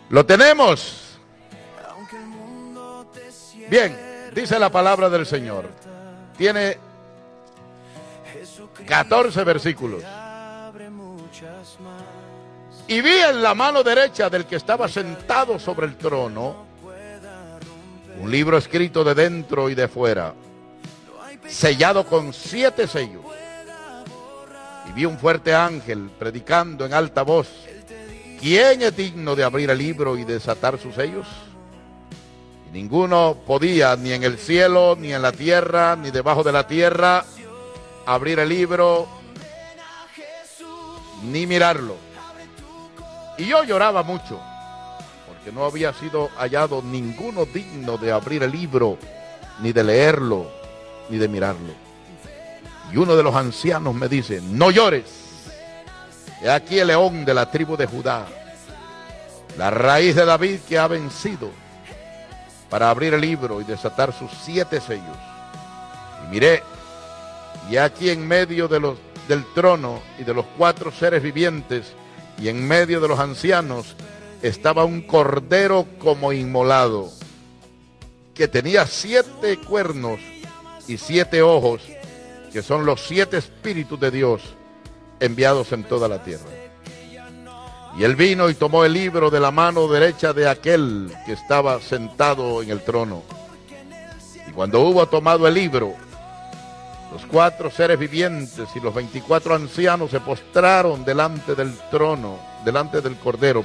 ¿Lo tenemos? Bien, dice la palabra del Señor. Tiene 14 versículos. Y vi en la mano derecha del que estaba sentado sobre el trono un libro escrito de dentro y de fuera, sellado con 7 sellos. Y vi un fuerte ángel predicando en alta voz: ¿quién es digno de abrir el libro y desatar sus sellos? Y ninguno podía, ni en el cielo, ni en la tierra, ni debajo de la tierra, abrir el libro, ni mirarlo. Y yo lloraba mucho, porque no había sido hallado ninguno digno de abrir el libro, ni de leerlo, ni de mirarlo. Y uno de los ancianos me dice: no llores. He aquí el león de la tribu de Judá, la raíz de David, que ha vencido para abrir el libro y desatar sus 7 sellos. Y miré, y aquí en medio del trono y de los 4 seres vivientes, y en medio de los ancianos, estaba un cordero como inmolado, que tenía 7 cuernos y 7 ojos, que son los 7 espíritus de Dios enviados en toda la tierra. Y él vino y tomó el libro de la mano derecha de aquel que estaba sentado en el trono. Y cuando hubo tomado el libro, los 4 seres vivientes y los 24 ancianos se postraron delante del trono, delante del cordero,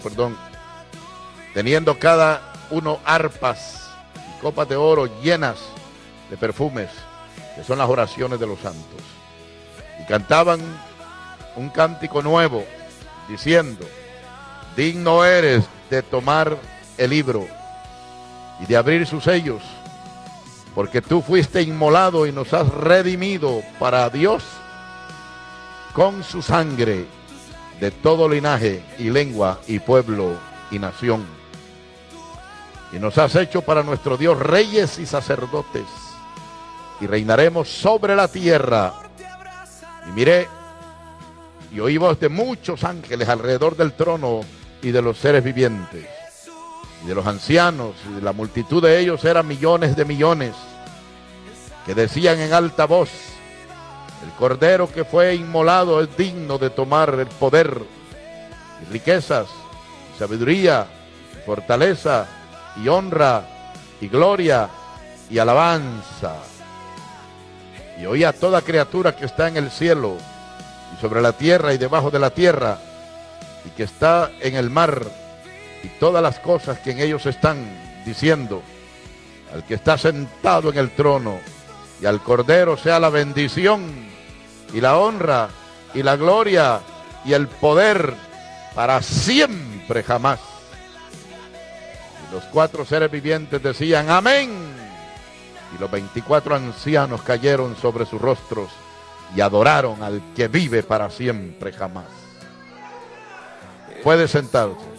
teniendo cada uno arpas y copas de oro llenas de perfumes, que son las oraciones de los santos. Y cantaban un cántico nuevo, diciendo: digno eres de tomar el libro y de abrir sus sellos, porque tú fuiste inmolado y nos has redimido para Dios con su sangre de todo linaje y lengua y pueblo y nación. Y nos has hecho para nuestro Dios reyes y sacerdotes, y reinaremos sobre la tierra. Y miré y oí voz de muchos ángeles alrededor del trono y de los seres vivientes y de los ancianos, y de la multitud de ellos eran millones de millones, que decían en alta voz: el cordero que fue inmolado es digno de tomar el poder y riquezas y sabiduría y fortaleza y honra y gloria y alabanza. Y oí a toda criatura que está en el cielo y sobre la tierra y debajo de la tierra, y que está en el mar, y todas las cosas que en ellos están, diciendo: al que está sentado en el trono y al cordero sea la bendición y la honra y la gloria y el poder para siempre jamás. Y los 4 seres vivientes decían: amén. Y los 24 ancianos cayeron sobre sus rostros y adoraron al que vive para siempre jamás. Puede sentarse.